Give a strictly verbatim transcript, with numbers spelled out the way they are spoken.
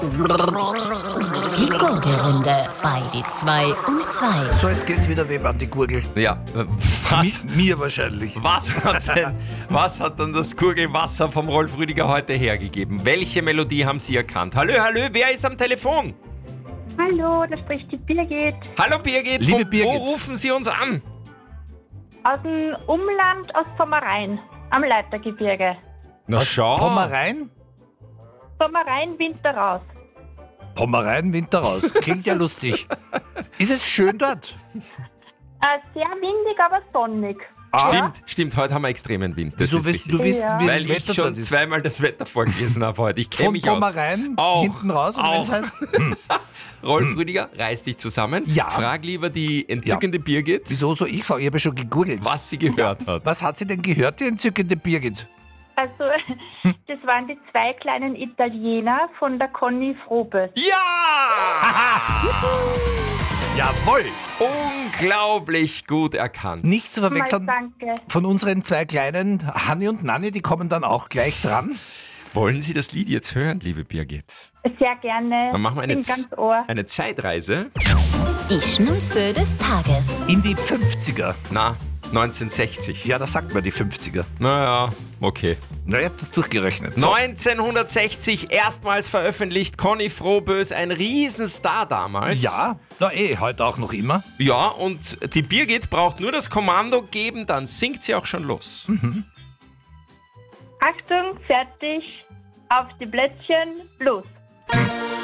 Die Gurgelrunde bei die zwei und zwei. So, jetzt geht's wieder wem an die Gurgel. Ja, äh, was, Mi, mir wahrscheinlich. was, hat denn, was hat denn das Gurgelwasser vom Rolf Rüdiger heute hergegeben? Welche Melodie haben Sie erkannt? Hallo, hallo, wer ist am Telefon? Hallo, da spricht die Birgit Hallo Birgit, Liebe von Birgit. wo rufen Sie uns an? aus dem Umland aus Sommerein am Leitergebirge. Na schau. Pommerein? Sommerein, Winter raus. Pommerein, Winter raus. Klingt ja lustig. Ist es schön dort? Äh, sehr windig, aber sonnig. Stimmt, stimmt, heute haben wir extremen Wind. Das Wieso ist willst richtig. du wissen, Ja. wie Weil das ich Wetter schon dort ist? zweimal das Wetter vorgelesen habe heute. Ich kenne Von mich aus. Pommerein Auch, hinten raus und auch. wenn es heißt, Rolf Rüdiger, reiß dich zusammen. Ja. Frag lieber die entzückende Birgit, wieso so ich? Ich habe ja schon gegurgelt. was sie gehört hat. Was hat sie denn gehört, die entzückende Birgit? Also, das waren die zwei kleinen Italiener von der Conny Frobes. Ja! Jawohl! Unglaublich gut erkannt. Nicht zu Mal verwechseln danke. von unseren zwei kleinen, Hanni und Nanni, die kommen dann auch gleich dran. Wollen Sie das Lied jetzt hören, liebe Birgit? Sehr gerne. Dann machen wir eine, Bin Z- ganz Ohr. eine Zeitreise. Die Schnulze des Tages. In die fünfziger. Na, neunzehnhundertsechzig. Ja, das sagt man, die fünfziger. Naja, okay. Na, ich hab das durchgerechnet. So. neunzehnhundertsechzig erstmals veröffentlicht, Conny Frohbös, ein Riesenstar damals. Ja, na eh, heute auch noch immer. Ja, und die Birgit braucht nur das Kommando geben, dann singt sie auch schon los. Achtung, fertig, auf die Plätzchen, los.